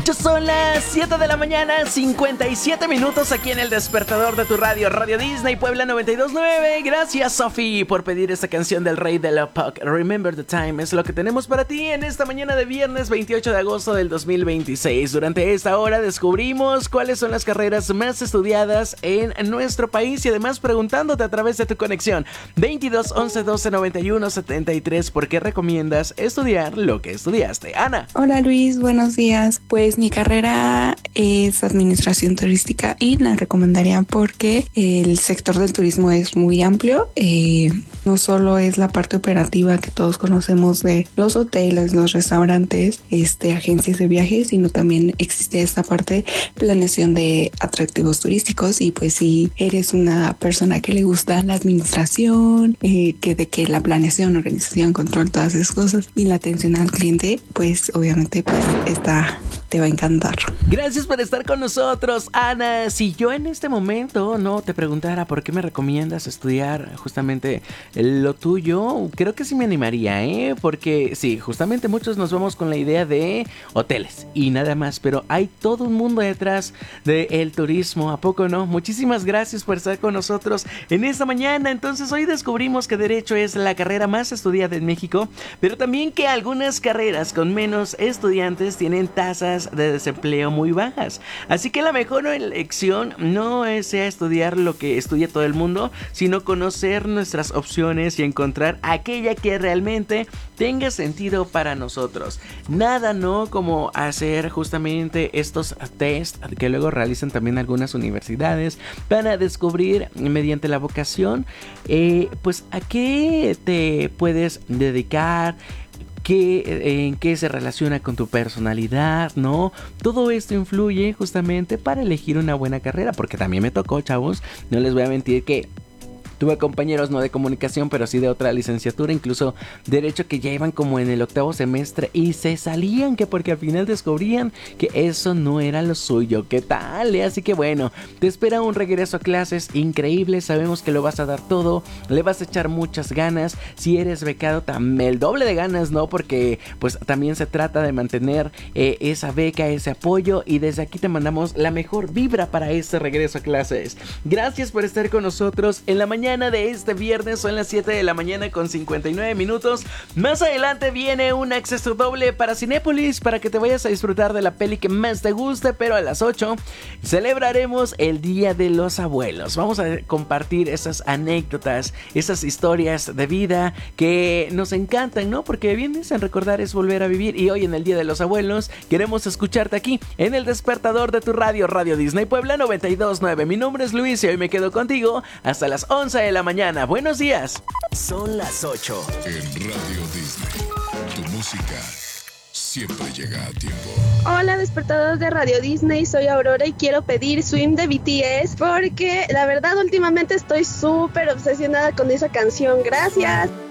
Ya son las 7 de la mañana, 57 minutos aquí en el despertador de tu radio, Radio Disney Puebla 92.9. Gracias, Sofi, por pedir esta canción del rey de la pop. Remember the Time es lo que tenemos para ti en esta mañana de viernes 28 de agosto del 2026. Durante esta hora descubrimos cuáles son las carreras más estudiadas en nuestro país y además preguntándote a través de tu conexión 22 11 12 91 73 por qué recomiendas estudiar lo que estudiaste. Ana. Hola Luis, buenos días. Pues mi carrera es administración turística y la recomendaría porque el sector del turismo es muy amplio. No solo es la parte operativa que todos conocemos de los hoteles, los restaurantes, agencias de viajes, sino también existe esta parte planeación de atractivos turísticos. Y pues si eres una persona que le gusta la administración, que la planeación, organización, control, todas esas cosas y la atención al cliente, pues obviamente pues te va a encantar. Gracias por estar con nosotros, Ana. Si yo en este momento no te preguntara por qué me recomiendas estudiar justamente lo tuyo, creo que sí me animaría, porque sí, justamente muchos nos vamos con la idea de hoteles y nada más, pero hay todo un mundo detrás del turismo, ¿a poco no? Muchísimas gracias por estar con nosotros en esta mañana. Entonces hoy descubrimos que Derecho es la carrera más estudiada en México, pero también que algunas carreras con menos estudiantes tienen tasas de desempleo muy bajas. Así que la mejor elección no sea estudiar lo que estudia todo el mundo, sino conocer nuestras opciones y encontrar aquella que realmente tenga sentido para nosotros. Nada, ¿no? Como hacer justamente estos test que luego realizan también algunas universidades para descubrir mediante la vocación, pues a qué te puedes dedicar, en qué se relaciona con tu personalidad, ¿no? Todo esto influye justamente para elegir una buena carrera, porque también me tocó, chavos, no les voy a mentir que tuve compañeros no de comunicación, pero sí de otra licenciatura, incluso derecho, que ya iban como en el 8º semestre y se salían, que porque al final descubrían que eso no era lo suyo. ¿Qué tal? Así que bueno, te espera un regreso a clases increíble. Sabemos que lo vas a dar todo, le vas a echar muchas ganas. Si eres becado, el doble de ganas, ¿no? Porque pues también se trata de mantener esa beca, ese apoyo, y desde aquí te mandamos la mejor vibra para este regreso a clases. Gracias por estar con nosotros en la mañana de este viernes. Son las 7 de la mañana con 59 minutos. Más adelante viene un acceso doble para Cinépolis para que te vayas a disfrutar de la peli que más te guste, pero a las 8 celebraremos el Día de los Abuelos. Vamos a compartir esas anécdotas, esas historias de vida que nos encantan, ¿no? Porque vienes a recordar es volver a vivir, y hoy en el Día de los Abuelos queremos escucharte aquí en el despertador de tu radio, Radio Disney Puebla 92.9. Mi nombre es Luis y hoy me quedo contigo hasta las 11 de la mañana. Buenos días. Son las 8. En Radio Disney, tu música siempre llega a tiempo. Hola, despertadores de Radio Disney, soy Aurora y quiero pedir Swim de BTS porque la verdad últimamente estoy súper obsesionada con esa canción. Gracias.